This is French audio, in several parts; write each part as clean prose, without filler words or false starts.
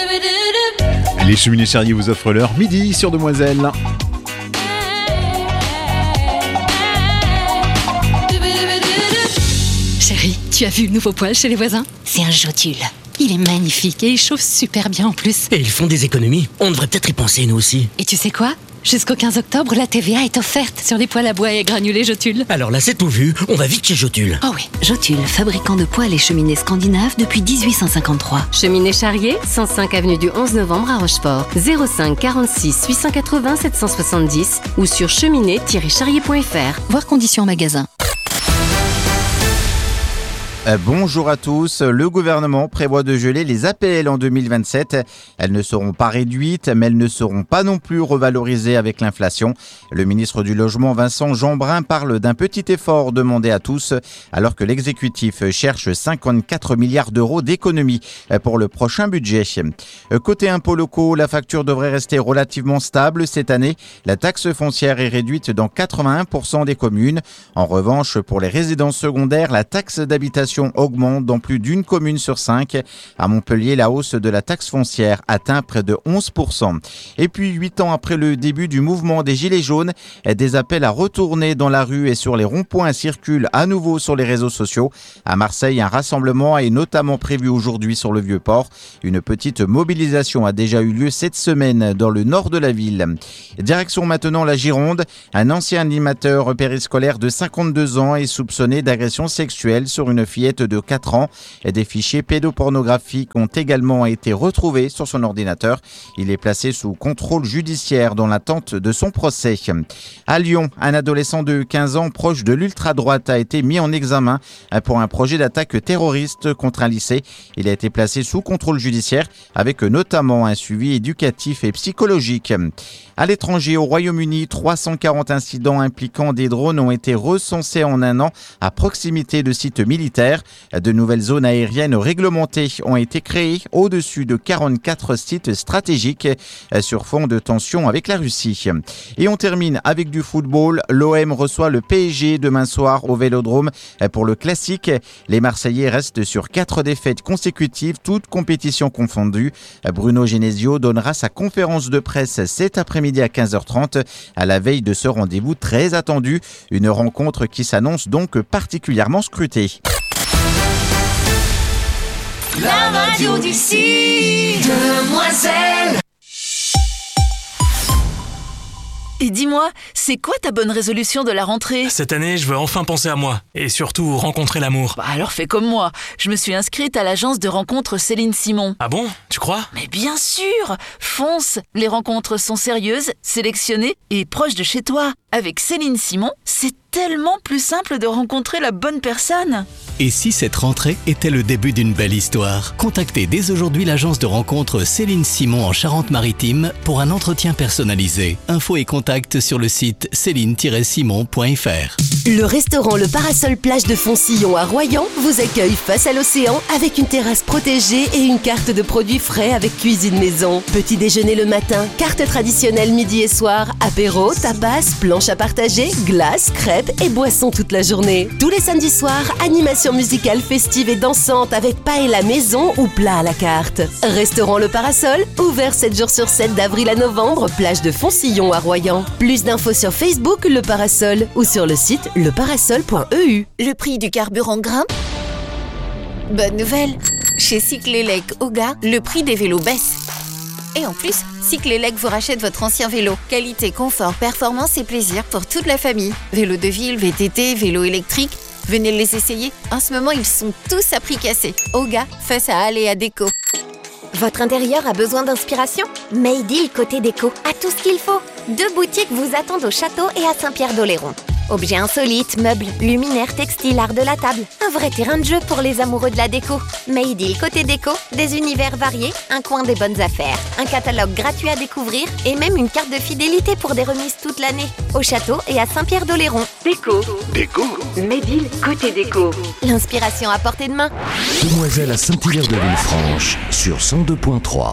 Les cheminées Charrier vous offrent l'heure midi sur Demoiselle. Chérie, tu as vu le nouveau poêle chez les voisins ? C'est un Jotule. Il est magnifique et il chauffe super bien en plus. Et ils font des économies. On devrait peut-être y penser nous aussi. Et tu sais quoi ? Jusqu'au 15 octobre, la TVA est offerte sur les poêles à bois et granulés Jotule. Alors là, c'est tout vu. On va vite chez Jotule. Oh oui. Jotule, fabricant de poêles et cheminées scandinaves depuis 1853. Cheminée Charrier, 105 avenue du 11 novembre à Rochefort. 05 46 880 770 ou sur cheminée-charrier.fr. Voir conditions en magasin. Bonjour à tous. Le gouvernement prévoit de geler les APL en 2027. Elles ne seront pas réduites, mais elles ne seront pas non plus revalorisées avec l'inflation. Le ministre du Logement, Vincent Jeanbrun, parle d'un petit effort demandé à tous, alors que l'exécutif cherche 54 milliards d'euros d'économies pour le prochain budget. Côté impôts locaux, la facture devrait rester relativement stable cette année. La taxe foncière est réduite dans 81% des communes. En revanche, pour les résidences secondaires, la taxe d'habitation augmente dans plus d'une commune sur 5. À Montpellier, la hausse de la taxe foncière atteint près de 11%. Et puis, 8 ans après le début du mouvement des Gilets jaunes, des appels à retourner dans la rue et sur les ronds-points circulent à nouveau sur les réseaux sociaux. À Marseille, un rassemblement est notamment prévu aujourd'hui sur le Vieux-Port. Une petite mobilisation a déjà eu lieu cette semaine dans le nord de la ville. Direction maintenant la Gironde. Un ancien animateur périscolaire de 52 ans est soupçonné d'agression sexuelle sur une fillette de 4 ans. Des fichiers pédopornographiques ont également été retrouvés sur son ordinateur. Il est placé sous contrôle judiciaire dans l'attente de son procès. À Lyon, un adolescent de 15 ans proche de l'ultra-droite a été mis en examen pour un projet d'attaque terroriste contre un lycée. Il a été placé sous contrôle judiciaire avec notamment un suivi éducatif et psychologique. À l'étranger, au Royaume-Uni, 340 incidents impliquant des drones ont été recensés en un an à proximité de sites militaires. De nouvelles zones aériennes réglementées ont été créées au-dessus de 44 sites stratégiques sur fond de tensions avec la Russie. Et on termine avec du football. L'OM reçoit le PSG demain soir au Vélodrome pour le classique. Les Marseillais restent sur 4 défaites consécutives, toutes compétitions confondues. Bruno Genesio donnera sa conférence de presse cet après-midi à 15h30 à la veille de ce rendez-vous très attendu. Une rencontre qui s'annonce donc particulièrement scrutée. La radio d'ici, Demoiselle. Et dis-moi, c'est quoi ta bonne résolution de la rentrée ? Cette année, je veux enfin penser à moi et surtout rencontrer l'amour. Bah alors fais comme moi, je me suis inscrite à l'agence de rencontres Céline Simon. Ah bon ? Tu crois ? Mais bien sûr ! Fonce ! Les rencontres sont sérieuses, sélectionnées et proches de chez toi. Avec Céline Simon, c'est tellement plus simple de rencontrer la bonne personne. Et si cette rentrée était le début d'une belle histoire ? Contactez dès aujourd'hui l'agence de rencontres Céline Simon en Charente-Maritime pour un entretien personnalisé. Infos et contacts sur le site céline-simon.fr. Le restaurant Le Parasol Plage de Foncillon à Royan vous accueille face à l'océan avec une terrasse protégée et une carte de produits frais avec cuisine maison. Petit déjeuner le matin, carte traditionnelle midi et soir, apéro, tapas, planche à partager, glace, crêpes et boissons toute la journée. Tous les samedis soirs, animation musicale festive et dansante avec paella maison ou plat à la carte. Restaurant Le Parasol, ouvert 7 jours sur 7 d'avril à novembre, plage de Foncillon à Royan. Plus d'infos sur Facebook Le Parasol ou sur le site leparasol.eu. Le prix du carburant grimpe ? Bonne nouvelle, chez Cyclélec Oga, le prix des vélos baisse. Et en plus, Cyclélec vous rachète votre ancien vélo. Qualité, confort, performance et plaisir pour toute la famille. Vélo de ville, VTT, vélo électrique, venez les essayer. En ce moment, ils sont tous à prix cassé. Oga, face à Aléa Déco. Votre intérieur a besoin d'inspiration ? Made-il Côté Déco a tout ce qu'il faut. 2 boutiques vous attendent au château et à Saint-Pierre-d'Oléron. Objets insolites, meubles, luminaires, textiles, art de la table. Un vrai terrain de jeu pour les amoureux de la déco. Made-il Côté Déco, des univers variés, un coin des bonnes affaires. Un catalogue gratuit à découvrir et même une carte de fidélité pour des remises toute l'année. Au château et à Saint-Pierre-d'Oléron. Déco. Made-il Côté Déco. L'inspiration à portée de main. Demoiselle à Saint-Hilaire-de-Villefranche sur 102.3.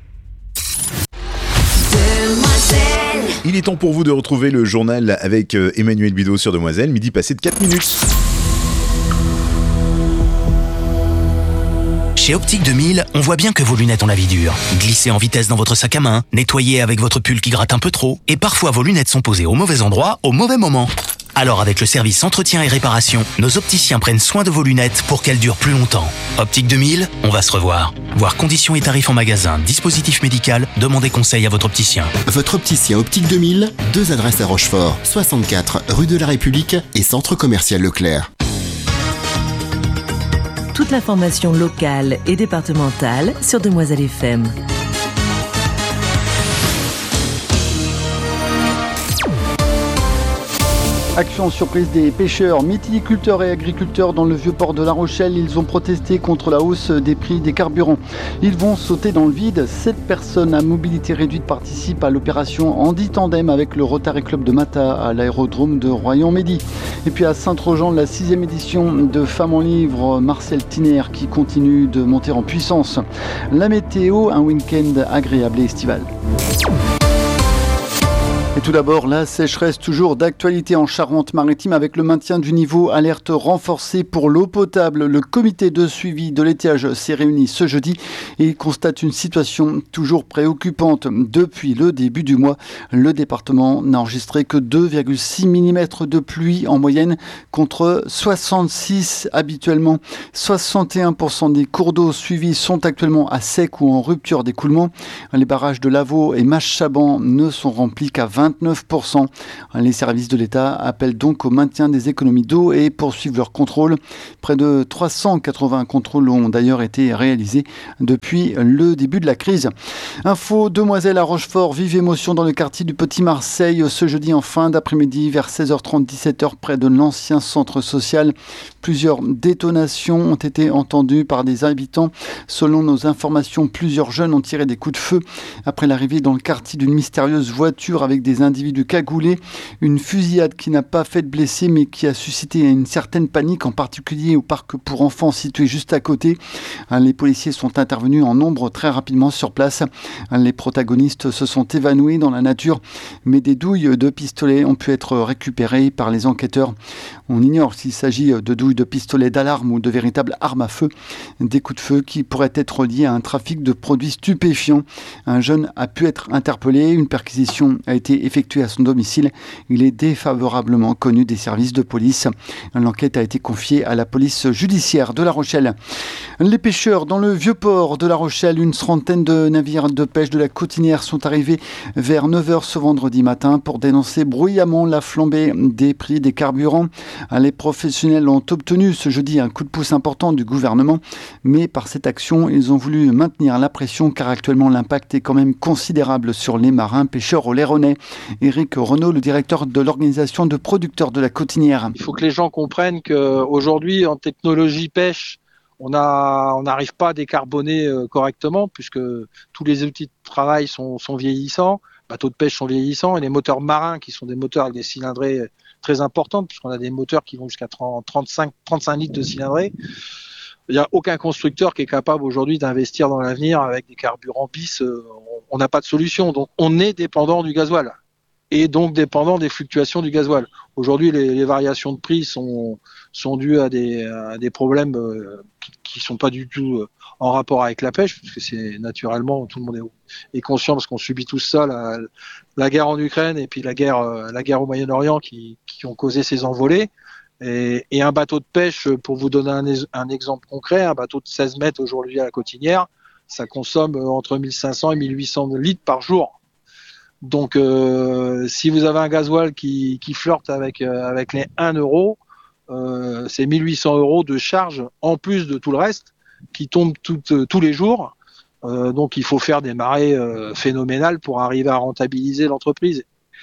Il est temps pour vous de retrouver le journal avec Emmanuel Bidot sur Demoiselle, midi passé de 4 minutes. Chez Optique 2000, on voit bien que vos lunettes ont la vie dure. Glissez en vitesse dans votre sac à main, nettoyez avec votre pull qui gratte un peu trop, et parfois vos lunettes sont posées au mauvais endroit, au mauvais moment. Alors avec le service entretien et réparation, nos opticiens prennent soin de vos lunettes pour qu'elles durent plus longtemps. Optique 2000, on va se revoir. Voir conditions et tarifs en magasin, dispositif médical, demandez conseil à votre opticien. Votre opticien Optique 2000, 2 adresses à Rochefort, 64 rue de la République et Centre commercial Leclerc. Toute l'information locale et départementale sur Demoiselle FM. Action surprise des pêcheurs, mytiliculteurs et agriculteurs dans le vieux port de La Rochelle. Ils ont protesté contre la hausse des prix des carburants. Ils vont sauter dans le vide. 7 personnes à mobilité réduite participent à l'opération Andy Tandem avec le Rotary Club de Mata à l'aérodrome de Royan-Medi. Et puis à Saint-Trojan, la 6e édition de Femmes en Livre, Marcel Tiner qui continue de monter en puissance. La météo, un week-end agréable et estival. Et tout d'abord, la sécheresse toujours d'actualité en Charente-Maritime avec le maintien du niveau alerte renforcé pour l'eau potable. Le comité de suivi de l'étiage s'est réuni ce jeudi et constate une situation toujours préoccupante. Depuis le début du mois, le département n'a enregistré que 2,6 mm de pluie en moyenne contre 66 habituellement. 61% des cours d'eau suivis sont actuellement à sec ou en rupture d'écoulement. Les barrages de Lavaux et Mache-Chaban ne sont remplis qu'à 29%. Les services de l'État appellent donc au maintien des économies d'eau et poursuivent leurs contrôles. Près de 380 contrôles ont d'ailleurs été réalisés depuis le début de la crise. Info Demoiselle à Rochefort, vive émotion dans le quartier du Petit Marseille ce jeudi en fin d'après-midi vers 16h30, 17h près de l'ancien centre social. Plusieurs détonations ont été entendues par des habitants. Selon nos informations, plusieurs jeunes ont tiré des coups de feu après l'arrivée dans le quartier d'une mystérieuse voiture avec des individus cagoulés. Une fusillade qui n'a pas fait de blessés mais qui a suscité une certaine panique, en particulier au parc pour enfants situé juste à côté. Les policiers sont intervenus en nombre très rapidement sur place. Les protagonistes se sont évanouis dans la nature, mais des douilles de pistolets ont pu être récupérées par les enquêteurs. On ignore s'il s'agit de douilles de pistolets d'alarme ou de véritables armes à feu. Des coups de feu qui pourraient être liés à un trafic de produits stupéfiants. Un jeune a pu être interpellé. Une perquisition a été effectué à son domicile. Il est défavorablement connu des services de police. L'enquête a été confiée à la police judiciaire de La Rochelle. Les pêcheurs dans le vieux port de La Rochelle, une trentaine de navires de pêche de la Cotinière sont arrivés vers 9h ce vendredi matin pour dénoncer bruyamment la flambée des prix des carburants. Les professionnels ont obtenu ce jeudi un coup de pouce important du gouvernement, mais par cette action, ils ont voulu maintenir la pression car actuellement l'impact est quand même considérable sur les marins pêcheurs oléronais. Éric Renaud, le directeur de l'organisation de producteurs de la Cotinière. Il faut que les gens comprennent qu'aujourd'hui, en technologie pêche, on n'arrive pas à décarboner correctement puisque tous les outils de travail sont vieillissants, les bateaux de pêche sont vieillissants et les moteurs marins qui sont des moteurs avec des cylindrées très importantes puisqu'on a des moteurs qui vont jusqu'à 35 litres de cylindrée. Il n'y a aucun constructeur qui est capable aujourd'hui d'investir dans l'avenir avec des carburants bis. On n'a pas de solution. Donc on est dépendant du gasoil et donc dépendant des fluctuations du gasoil. Aujourd'hui, les variations de prix sont dues à des problèmes qui sont pas du tout en rapport avec la pêche, parce que c'est naturellement, tout le monde est conscient parce qu'on subit tout ça, la guerre en Ukraine et puis la guerre au Moyen-Orient qui ont causé ces envolées. Et un bateau de pêche, pour vous donner un exemple concret, un bateau de 16 mètres aujourd'hui à la Cotinière, ça consomme entre 1500 et 1800 litres par jour. Donc, si vous avez un gasoil qui flirte avec les 1 euro, c'est 1800 euros de charge en plus de tout le reste qui tombe tous les jours. Donc, il faut faire des marées phénoménales pour arriver à rentabiliser l'entreprise.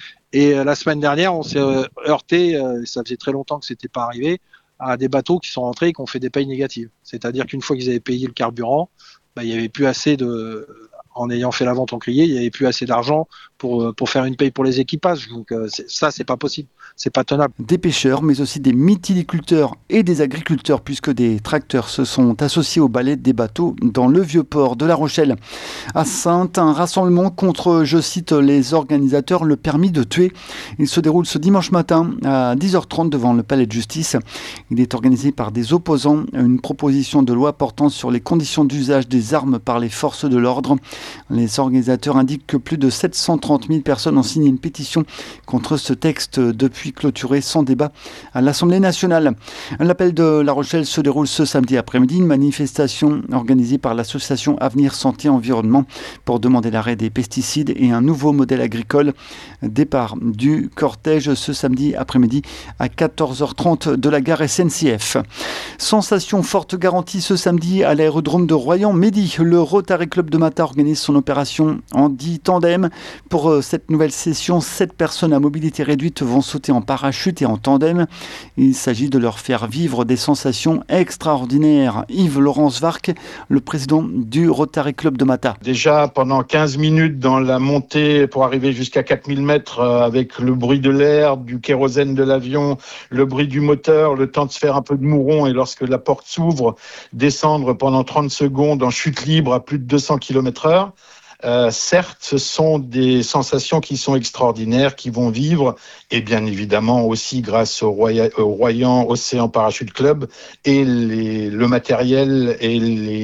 Et la semaine dernière, on s'est heurté, ça faisait très longtemps que c'était pas arrivé, à des bateaux qui sont rentrés et qui ont fait des payes négatives. C'est-à-dire qu'une fois qu'ils avaient payé le carburant, il n'y avait plus assez en ayant fait la vente encrier, il n'y avait plus assez d'argent pour faire une paye pour les équipages. Donc ça, c'est pas possible, c'est pas tenable. Des pêcheurs, mais aussi des mytiliculteurs et des agriculteurs, puisque des tracteurs se sont associés au balai des bateaux dans le Vieux-Port de La Rochelle. À Saintes, un rassemblement contre, je cite les organisateurs, le permis de tuer. Il se déroule ce dimanche matin à 10h30 devant le palais de justice. Il est organisé par des opposants à une proposition de loi portant sur les conditions d'usage des armes par les forces de l'ordre. Les organisateurs indiquent que plus de 730 000 personnes ont signé une pétition contre ce texte depuis clôturé sans débat à l'Assemblée nationale. L'appel de La Rochelle se déroule ce samedi après-midi, une manifestation organisée par l'association Avenir Santé Environnement pour demander l'arrêt des pesticides et un nouveau modèle agricole. Départ du cortège ce samedi après-midi à 14h30 de la gare SNCF. Sensation forte garantie ce samedi à l'aérodrome de Royan-Medi. Le Rotary Club de Mata organise son opération en 10 tandem. Pour cette nouvelle session, 7 personnes à mobilité réduite vont sauter en parachute et en tandem. Il s'agit de leur faire vivre des sensations extraordinaires. Yves-Laurence Varc, le président du Rotary Club de Mata. Déjà pendant 15 minutes dans la montée pour arriver jusqu'à 4000 mètres avec le bruit de l'air, du kérosène de l'avion, le bruit du moteur, le temps de se faire un peu de mouron et lorsque la porte s'ouvre, descendre pendant 30 secondes en chute libre à plus de 200 km/h. Certes, ce sont des sensations qui sont extraordinaires, qui vont vivre, et bien évidemment aussi grâce au Royan Océan Parachute Club et le matériel et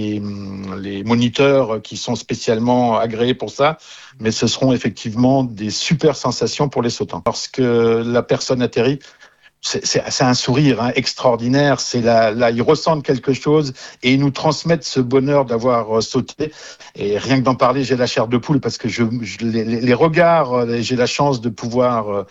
les moniteurs qui sont spécialement agréés pour ça. Mais ce seront effectivement des super sensations pour les sautants. Lorsque la personne atterrit, c'est un sourire extraordinaire. C'est là, ils ressentent quelque chose et ils nous transmettent ce bonheur d'avoir sauté. Et rien que d'en parler, j'ai la chair de poule parce que les regards, j'ai la chance de pouvoir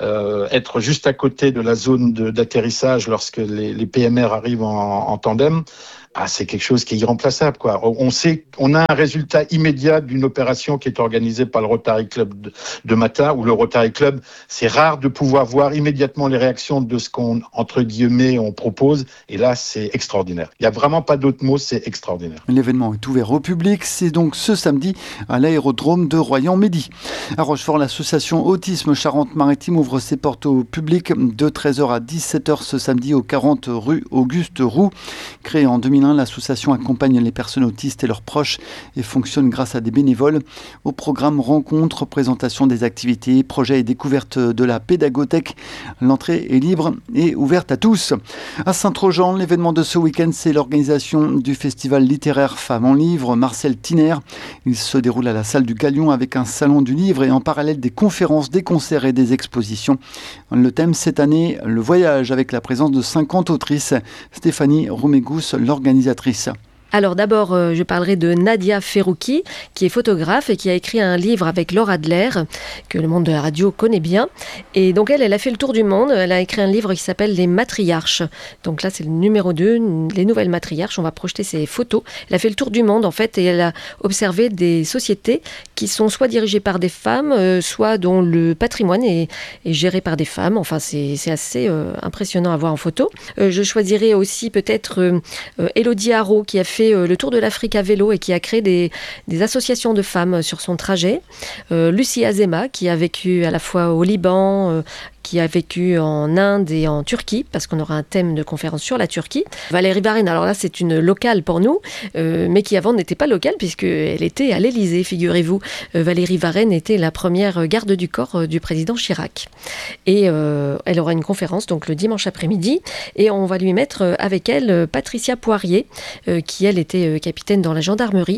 être juste à côté de la zone d'atterrissage lorsque les PMR arrivent en tandem. C'est quelque chose qui est irremplaçable, quoi. On a un résultat immédiat d'une opération qui est organisée par le Rotary Club de Mata, ou le Rotary Club. C'est rare de pouvoir voir immédiatement les réactions de ce qu'on, entre guillemets, on propose. Et là, c'est extraordinaire. Il n'y a vraiment pas d'autre mot, c'est extraordinaire. L'événement est ouvert au public. C'est donc ce samedi à l'aérodrome de Royan-Medi. À Rochefort, l'association Autisme Charente-Maritime ouvre ses portes au public de 13h à 17h ce samedi au 40 rue Auguste Roux. Créée en 2001, l'association accompagne les personnes autistes et leurs proches et fonctionne grâce à des bénévoles. Au programme rencontres, présentation des activités, projets et découvertes de la pédagothèque. L'entrée est libre et ouverte à tous. À Saint-Trojan, l'événement de ce week-end, c'est l'organisation du festival littéraire Femmes en Livre, Marcel Tiner. Il se déroule à la salle du Galion avec un salon du livre et en parallèle des conférences, des concerts et des expositions. Le thème cette année, le voyage, avec la présence de 50 autrices. Stéphanie Roumégous, l'organisatrice. Alors d'abord, je parlerai de Nadia Ferrouki, qui est photographe et qui a écrit un livre avec Laura Adler, que le monde de la radio connaît bien. Et donc elle a fait le tour du monde. Elle a écrit un livre qui s'appelle Les Matriarches. Donc là, c'est le numéro 2, les nouvelles matriarches. On va projeter ses photos. Elle a fait le tour du monde, en fait, et elle a observé des sociétés qui sont soit dirigées par des femmes, soit dont le patrimoine est géré par des femmes. Enfin, c'est assez impressionnant à voir en photo. Je choisirai aussi peut-être Élodie Haro, qui a fait le tour de l'Afrique à vélo et qui a créé des associations de femmes sur son trajet. Lucie Azema, qui a vécu à la fois au Liban, qui a vécu en Inde et en Turquie, parce qu'on aura un thème de conférence sur la Turquie. Valérie Varenne, alors là c'est une locale pour nous, mais qui avant n'était pas locale puisqu'elle était à l'Élysée, figurez-vous. Valérie Varenne était la première garde du corps du président Chirac. Et elle aura une conférence donc le dimanche après-midi, et on va lui mettre avec elle Patricia Poirier, qui elle était capitaine dans la gendarmerie